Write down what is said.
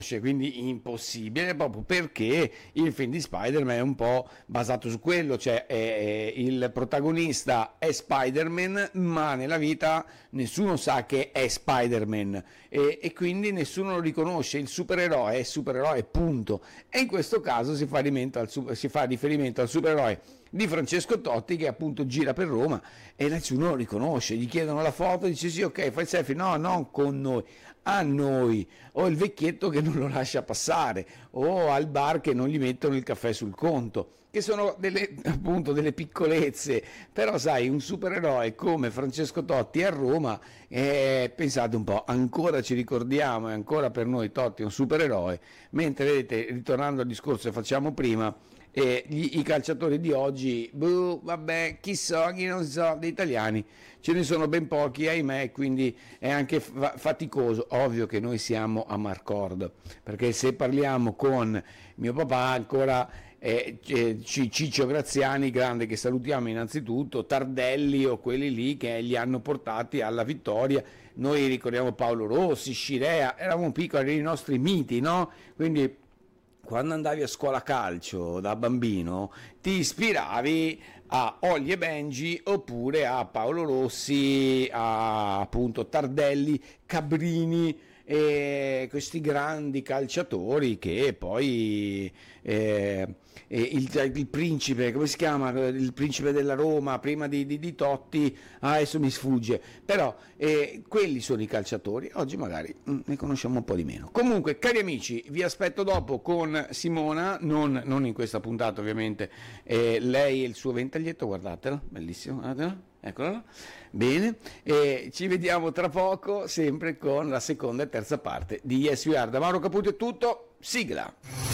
quindi impossibile, proprio perché il film di Spider-Man è un po' basato su quello, cioè il protagonista è Spider-Man, ma nella vita nessuno sa che è Spider-Man e quindi nessuno lo riconosce, il supereroe è supereroe, punto. E in questo caso si fa riferimento al supereroe di Francesco Totti, che appunto gira per Roma e nessuno lo riconosce, gli chiedono la foto, dice sì, ok, fai il selfie, no, non con noi, a noi, o il vecchietto che non lo lascia passare, o al bar che non gli mettono il caffè sul conto, che sono appunto delle piccolezze. Però sai, un supereroe come Francesco Totti a Roma, pensate un po', ancora ci ricordiamo, e ancora per noi Totti è un supereroe, mentre vedete, ritornando al discorso che facciamo prima, i calciatori di oggi, vabbè, chi so, chi non so, degli italiani ce ne sono ben pochi, ahimè, quindi è anche faticoso. Ovvio che noi siamo a Marcord, perché se parliamo con mio papà ancora Ciccio Graziani, grande, che salutiamo innanzitutto, Tardelli o quelli lì che li hanno portati alla vittoria. Noi ricordiamo Paolo Rossi, Scirea, eravamo piccoli, erano i nostri miti, no? Quindi quando andavi a scuola calcio da bambino ti ispiravi a Olli e Benji oppure a Paolo Rossi, a appunto Tardelli, Cabrini, e questi grandi calciatori che poi il principe, come si chiama? Il principe della Roma prima di Totti, adesso mi sfugge, però quelli sono i calciatori, oggi magari ne conosciamo un po' di meno. Comunque, cari amici, vi aspetto dopo con Simona, non in questa puntata ovviamente, lei e il suo ventaglietto, guardatela, bellissimo, guardatela. Eccola, bene, ci vediamo tra poco, sempre con la seconda e terza parte di Yes We Are. Da Mauro Caputo è tutto, sigla!